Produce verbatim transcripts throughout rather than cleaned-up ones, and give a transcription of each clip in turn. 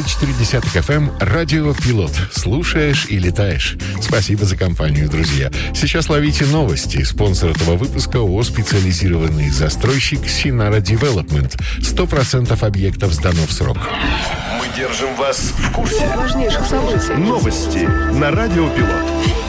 девять четыре эф эм, радио «Пилот». Слушаешь и летаешь. Спасибо за компанию, друзья. Сейчас ловите новости. Спонсор этого выпуска ООО «Специализированный застройщик Синара Девелопмент». Сто процентов объектов сдано в срок. Мы держим вас в курсе важнейших событий. Новости на радио «Пилот».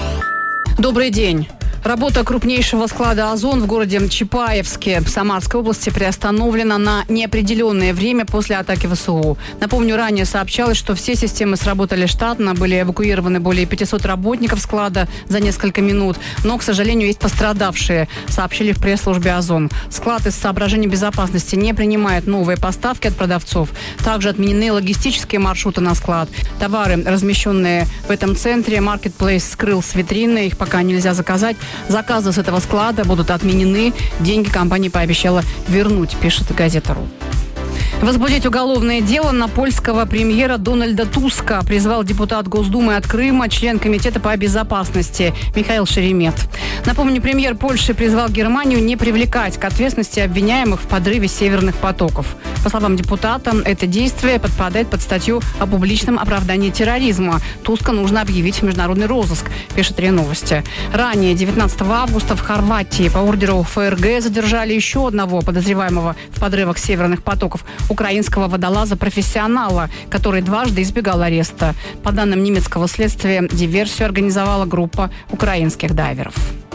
Добрый день. Работа крупнейшего склада «Озон» в городе Чапаевске Самарской области приостановлена на неопределенное время после атаки ВСУ. Напомню, ранее сообщалось, что все системы сработали штатно, были эвакуированы более пятисот работников склада за несколько минут. Но, к сожалению, есть пострадавшие, сообщили в пресс-службе «Озон». Склад из соображений безопасности не принимает новые поставки от продавцов. Также отменены логистические маршруты на склад. Товары, размещенные в этом центре, Marketplace скрыл с витрины, их пока нельзя заказать. Заказы с этого склада будут отменены. Деньги компания пообещала вернуть, пишет газета «Ру». Возбудить уголовное дело на польского премьера Дональда Туска призвал депутат Госдумы от Крыма, член Комитета по безопасности Михаил Шеремет. Напомню, премьер Польши призвал Германию не привлекать к ответственности обвиняемых в подрыве северных потоков. По словам депутата, это действие подпадает под статью о публичном оправдании терроризма. Туска нужно объявить в международный розыск, пишет РИА Новости. Ранее, девятнадцатого августа, в Хорватии по ордеру ФРГ задержали еще одного подозреваемого в подрывах северных потоков – украинского водолаза-профессионала, который дважды избегал ареста. По данным немецкого следствия, диверсию организовала группа украинских дайверов.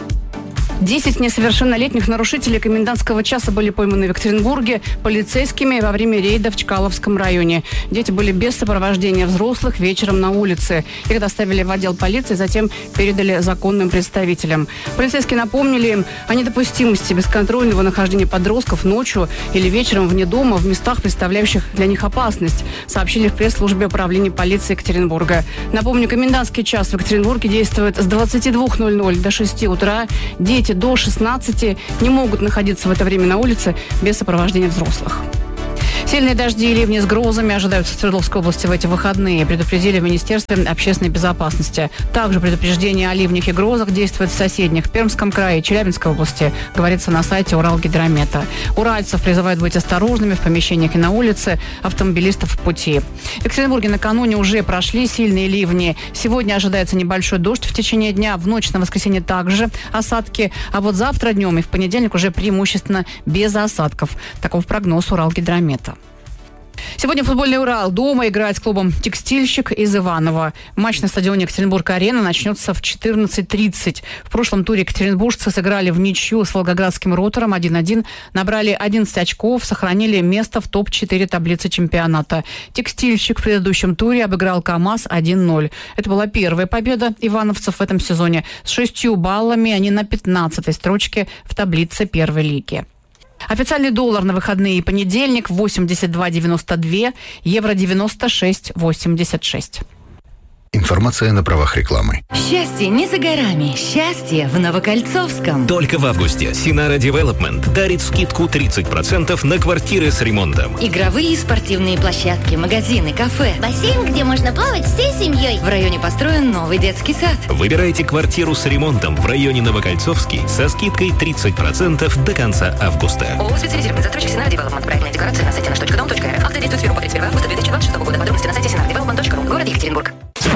Десять несовершеннолетних нарушителей комендантского часа были пойманы в Екатеринбурге полицейскими во время рейда в Чкаловском районе. Дети были без сопровождения взрослых вечером на улице. Их доставили в отдел полиции, затем передали законным представителям. Полицейские напомнили им о недопустимости бесконтрольного нахождения подростков ночью или вечером вне дома в местах, представляющих для них опасность, сообщили в пресс-службе управления полиции Екатеринбурга. Напомню, комендантский час в Екатеринбурге действует с двадцати двух ноль-ноль до шести утра. Дети до шестнадцати не могут находиться в это время на улице без сопровождения взрослых. Сильные дожди и ливни с грозами ожидаются в Свердловской области в эти выходные, предупредили в Министерстве общественной безопасности. Также предупреждение о ливнях и грозах действует в соседних Пермском крае и Челябинской области, говорится на сайте Уралгидромета. Уральцев призывают быть осторожными в помещениях и на улице, автомобилистов в пути. В Екатеринбурге накануне уже прошли сильные ливни. Сегодня ожидается небольшой дождь в течение дня, в ночь на воскресенье также осадки, а вот завтра днем и в понедельник уже преимущественно без осадков. Таков прогноз Уралгидромета. Сегодня футбольный «Урал» дома играет с клубом «Текстильщик» из Иваново. Матч на стадионе Екатеринбург-Арена начнется в четырнадцать тридцать. В прошлом туре екатеринбуржцы сыграли в ничью с волгоградским «Ротором» один-один, набрали одиннадцать очков, сохранили место в топ четыре таблицы чемпионата. «Текстильщик» в предыдущем туре обыграл «КамАЗ» один ноль. Это была первая победа ивановцев в этом сезоне. С шестью баллами они на пятнадцатой строчке в таблице первой лиги. Официальный доллар на выходные и понедельник восемьдесят два девяносто два, евро девяносто шесть восемьдесят шесть. Информация на правах рекламы. Счастье не за горами. Счастье в Новокольцовском. Только в августе Синара Девелопмент дарит скидку тридцать процентов на квартиры с ремонтом. Игровые и спортивные площадки, магазины, кафе. Бассейн, где можно плавать всей семьей. В районе построен новый детский сад. Выбирайте квартиру с ремонтом в районе Новокольцовский со скидкой тридцать процентов до конца августа. ООО «Специализированный застройщик Синара Девелопмент». Проектная декларация на сайте наш точка дом точка эр эф. Акция действует с первого по тридцать первое августа две тысячи двадцать шестого года. Подробности на сайте синара девелопмент точка ру. Город Екатеринбург.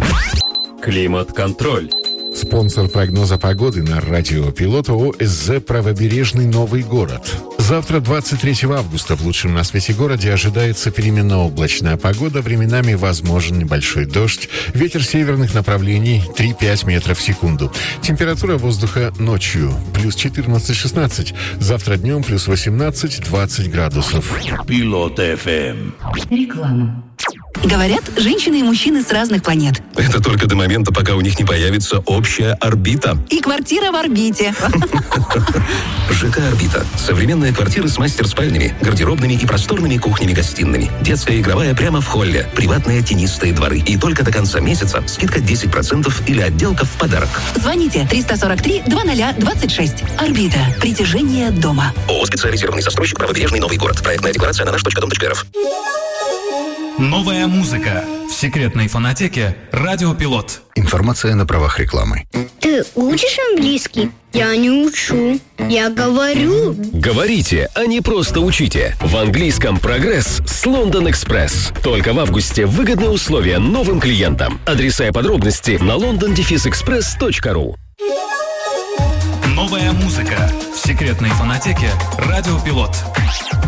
Климат-контроль. Спонсор прогноза погоды на радио «Пилот» ООО «СЗ Правобережный Новый город». Завтра, двадцать третьего августа, в лучшем на свете городе ожидается переменно-облачная погода. Временами возможен небольшой дождь. Ветер северных направлений три-пять метров в секунду. Температура воздуха ночью плюс четырнадцать-шестнадцать. Завтра днем плюс восемнадцать-двадцать градусов. Пилот эф эм. Реклама. Говорят, женщины и мужчины с разных планет. Это только до момента, пока у них не появится общая орбита. И квартира в орбите. ЖК «Орбита». Современные квартиры с мастер-спальнями, гардеробными и просторными кухнями-гостиными. Детская игровая прямо в холле. Приватные тенистые дворы. И только до конца месяца скидка десять процентов или отделка в подарок. Звоните триста сорок три двадцать двадцать шесть. «Орбита». Притяжение дома. ООО «Специализированный застройщик Правобережный Новый город». Проектная декларация на наш точка дом точка эр эф. Новая музыка в секретной фонотеке «Радиопилот». Информация на правах рекламы. Ты учишь английский? Я не учу. Я говорю. Говорите, а не просто учите. В английском прогресс с London Express. Только в августе выгодные условия новым клиентам. Адреса и подробности на лондон дефис экспресс точка ру. Новая музыка в секретной фонотеке «Радиопилот».